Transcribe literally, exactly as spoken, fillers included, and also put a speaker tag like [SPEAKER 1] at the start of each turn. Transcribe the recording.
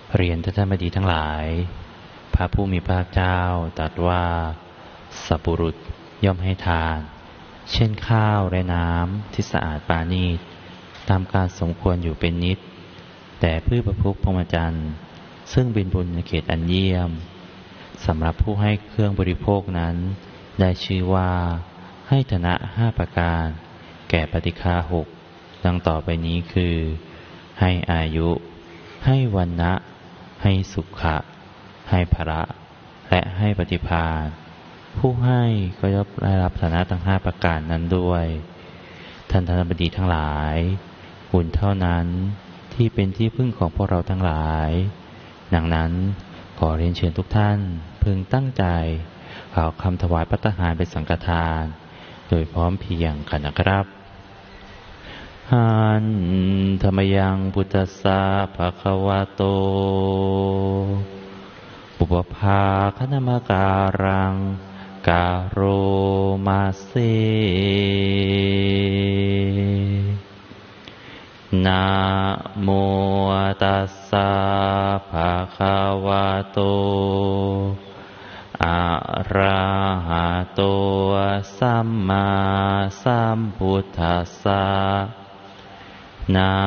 [SPEAKER 1] เรียนท่านบดีทั้งหลายพระผู้มีพระเจ้าตรัสว่าสัพพุรุษย่อมให้ทานเช่นข้าวและน้ำที่สะอาดปราณีตตามการสมควรอยู่เป็นนิดแต่พืชประพุกพรหมจรรย์ซึ่งเป็นบุญในเขตอันเยี่ยมสำหรับผู้ให้เครื่องบริโภคนั้นได้ชื่อว่าให้ฐานะห้าประการแก่ปฏิฆาหกดังต่อไปนี้คือให้อายุให้วรรณะให้สุขะให้ภระและให้ปฏิภาณผู้ให้ก็ย่อมได้รับฐานะทั้งห้าประการนั้นด้วยท่านท่านบดีทั้งหลายบุญเท่านั้นที่เป็นที่พึ่งของพวกเราทั้งหลายดังนั้นขอเรียนเชิญทุกท่านพึงตั้งใจขอคำถวายภัตตาหารเป็นสังฆทานโดยพร้อมเพรียงกันนะครับหันธรรมยังพุทธัสสะภะคะวะโตอุปภาคณมการังกาโรมาเสนะโมตัสสะภะคะวะโตอะระหะโตสัมมาสัมพุทธัสสะนะ